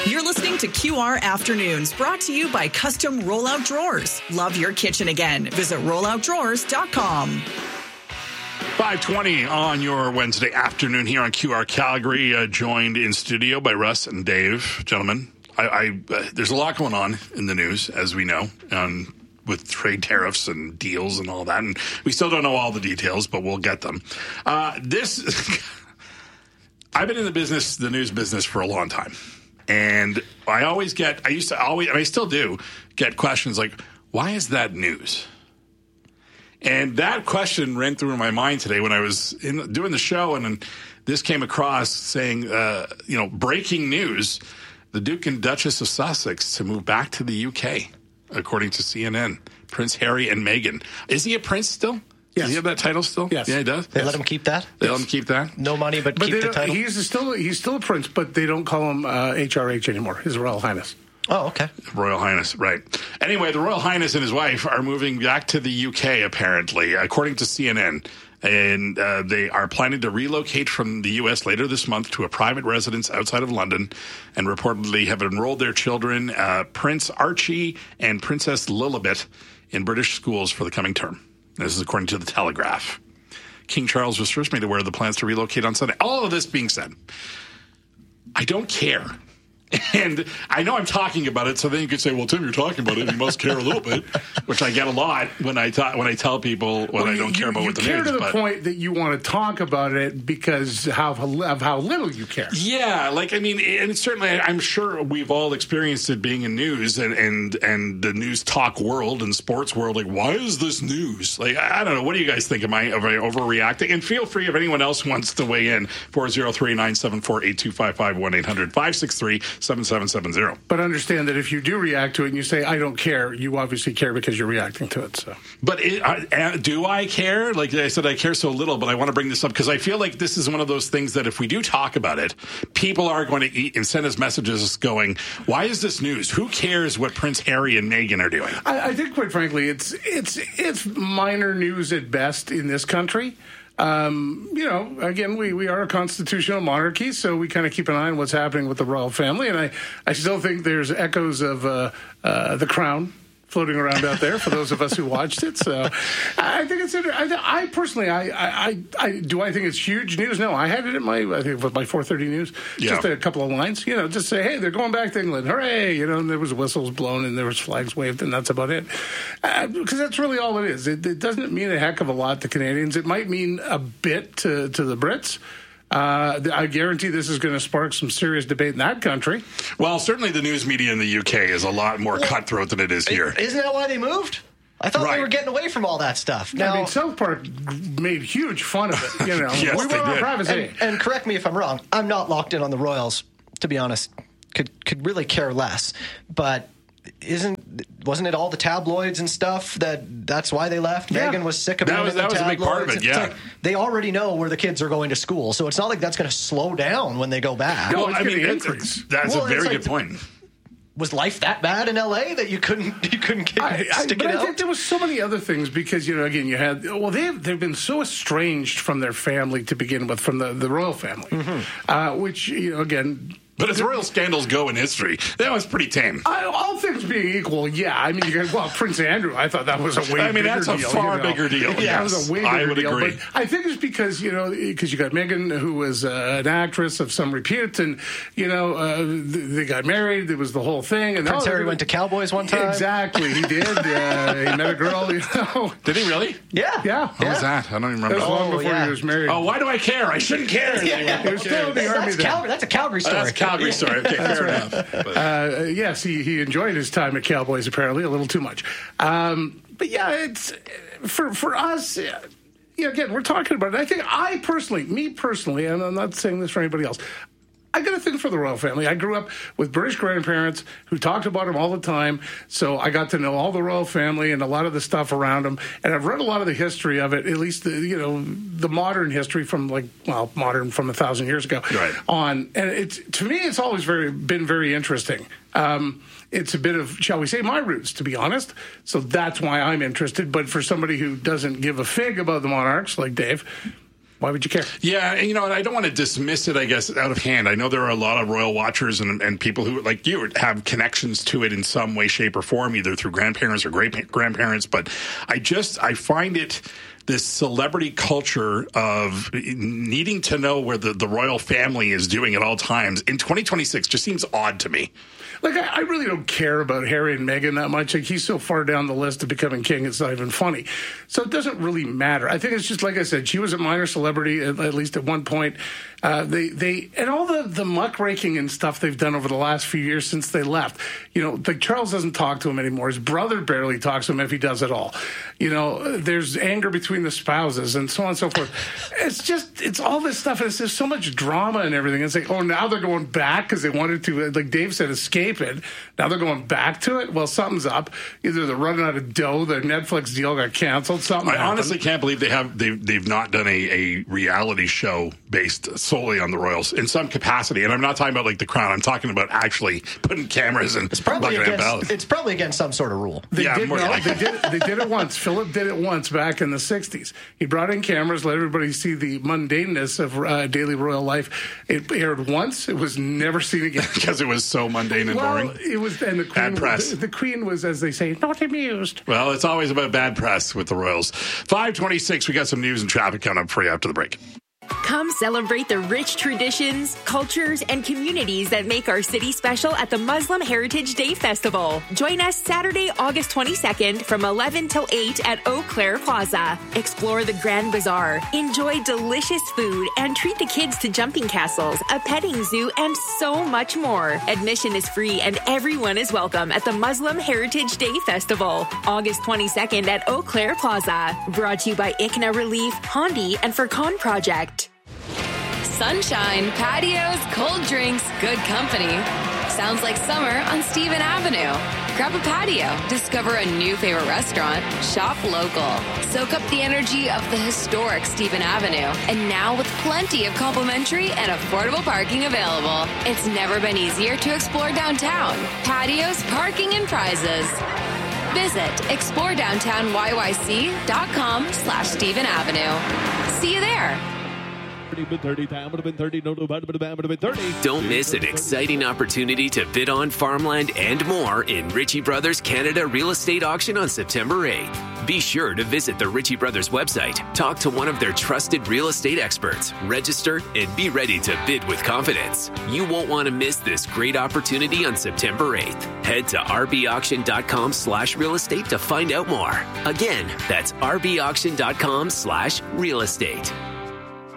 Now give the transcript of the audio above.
You're listening to QR Afternoons, brought to you by Custom Rollout Drawers. Love your kitchen again. Visit rolloutdrawers.com. 5:20 on your Wednesday afternoon here on QR Calgary, joined in studio by Russ and Dave. Gentlemen, there's a lot going on in the news, as we know, with trade tariffs and deals and all that. And we still don't know all the details, but we'll get them. I've been in the news business for a long time. And I still do get questions like, why is that news? And that question ran through my mind today when I was doing the show, and this came across saying, breaking news, the Duke and Duchess of Sussex to move back to the UK, according to CNN. Prince Harry and Meghan. Is he a prince still? Yes. Does he have that title still? Yes. Yeah, he does. They let him keep that? They let him keep that? No money, but keep the title? He's still a prince, but they don't call him HRH anymore, His Royal Highness. Oh, okay. Royal Highness, right. Anyway, the Royal Highness and his wife are moving back to the UK, apparently, according to CNN. And they are planning to relocate from the U.S. later this month to a private residence outside of London, and reportedly have enrolled their children, Prince Archie and Princess Lilibet, in British schools for the coming term. This is according to The Telegraph. King Charles was first made aware of the plans to relocate on Sunday. All of this being said, I don't care. And I know I'm talking about it, so then you could say, well, Tim, you're talking about it. You must care a little bit, which I get a lot when I tell people I don't care about what the news. You care to the point that you want to talk about it because of how little you care. Yeah, and certainly I'm sure we've all experienced it being in news and the news talk world and sports world. Like, why is this news? Like, I don't know. What do you guys think? Am I overreacting? And feel free if anyone else wants to weigh in. 403-974-8255, 1-800-563-7770. But understand that if you do react to it and you say, I don't care, you obviously care because you're reacting to it. So, But do I care? Like I said, I care so little, but I want to bring this up because I feel like this is one of those things that if we do talk about it, people are going to eat and send us messages going, why is this news? Who cares what Prince Harry and Meghan are doing? I think, quite frankly, it's minor news at best in this country. Again, we are a constitutional monarchy, so we kind of keep an eye on what's happening with the royal family. And I still think there's echoes of The Crown floating around out there for those of us who watched it. So I think it's. I personally, I think it's huge news. No, I had it in my 4:30 news. Yeah. Just a couple of lines. Just say, hey, they're going back to England. Hooray! And there was whistles blown and there was flags waved, and that's about it. Because that's really all it is. It doesn't mean a heck of a lot to Canadians. It might mean a bit to the Brits. I guarantee this is going to spark some serious debate in that country. Well, certainly the news media in the UK is a lot more cutthroat than it is here. Isn't that why they moved? I thought they were getting away from all that stuff. Now, South Park made huge fun of it. Yes, we want our privacy. And correct me if I'm wrong. I'm not locked in on the Royals, to be honest. Could really care less. But wasn't it all the tabloids and stuff that's why they left? Yeah. Meghan was sick of being in the tabloids. That was a big part of it, yeah. Like they already know where the kids are going to school, so it's not like that's going to slow down when they go back. No, it's going to increase. That's a very good point. Was life that bad in LA that you couldn't stick it out? I think there was so many other things because again you had they've been so estranged from their family to begin with, from the royal family, which again. But as royal scandals go in history, that was pretty tame. All things being equal, yeah. I mean, Prince Andrew, I thought that was a way bigger deal. That's a far bigger deal. Yeah, yes, that was a way bigger I would deal. agree. But I think it's because, because you got Meghan, who was an actress of some repute, and, they got married. There was the whole thing. And Prince Harry went to Cowboys one time. Exactly, he did. He met a girl, Did he really? Yeah. How was that? I don't even remember. That was long before he was married. Oh, why do I care? I shouldn't care. He was still in the army then. That's a Calgary story. That's a Calgary story. Okay. Fair enough. Yes, he enjoyed his time at Cowboys, apparently, a little too much. But yeah, it's for us. Again, we're talking about it. I think me personally, and I'm not saying this for anybody else, I got a thing for the royal family. I grew up with British grandparents who talked about them all the time, so I got to know all the royal family and a lot of the stuff around them. And I've read a lot of the history of it, at least the modern history from modern from 1,000 years ago on. And to me, it's always been very interesting. It's a bit of, shall we say, my roots, to be honest. So that's why I'm interested. But for somebody who doesn't give a fig about the monarchs, like Dave, Why would you care? Yeah, and and I don't want to dismiss it, I guess, out of hand. I know there are a lot of royal watchers and people who, like you, have connections to it in some way, shape, or form, either through grandparents or great-grandparents. But I find it this celebrity culture of needing to know where the royal family is doing at all times in 2026 just seems odd to me. Like, I really don't care about Harry and Meghan that much. Like, he's so far down the list of becoming king, it's not even funny. So it doesn't really matter. I think it's just, like I said, she was a minor celebrity, at least at one point. They and all the muckraking and stuff they've done over the last few years since they left. Like, Charles doesn't talk to him anymore. His brother barely talks to him, if he does at all. There's anger between the spouses and so on and so forth. It's all this stuff. And it's just so much drama and everything. It's like, now they're going back because they wanted to, like Dave said, escape it. Now they're going back to it. Well, something's up. Either they're running out of dough, their Netflix deal got canceled. Something happened. Honestly can't believe they've not done a reality show based solely on the royals in some capacity. And I'm not talking about like The Crown. I'm talking about actually putting cameras in. It's probably against some sort of rule. They did it once. Philip did it once back in the 60s. He brought in cameras, let everybody see the mundaneness of daily royal life. It aired once. It was never seen again. Because it was so mundane and boring. It was, and the Queen, bad press. The Queen was, as they say, not amused. Well, it's always about bad press with the royals. 5:26, we got some news and traffic coming up for you after the break. Come celebrate the rich traditions, cultures, and communities that make our city special at the Muslim Heritage Day Festival. Join us Saturday, August 22nd from 11 till 8 at Eau Claire Plaza. Explore the Grand Bazaar, enjoy delicious food, and treat the kids to jumping castles, a petting zoo, and so much more. Admission is free and everyone is welcome at the Muslim Heritage Day Festival, August 22nd at Eau Claire Plaza. Brought to you by ICNA Relief, Hondi, and Furcon Project. Sunshine, patios, cold drinks, good company. Sounds like summer on Stephen Avenue. Grab a patio, discover a new favorite restaurant, shop local. Soak up the energy of the historic Stephen Avenue. And now with plenty of complimentary and affordable parking available. It's never been easier to explore downtown. Patios, parking, and prizes. Visit exploredowntownyyc.com/Stephen Avenue. See you there. Don't miss an exciting opportunity to bid on farmland and more in Ritchie Brothers Canada Real Estate Auction on September 8th. Be sure to visit the Ritchie Brothers website, talk to one of their trusted real estate experts, register, and be ready to bid with confidence. You won't want to miss this great opportunity on September 8th. Head to rbauction.com/real estate to find out more. Again, that's rbauction.com/real estate.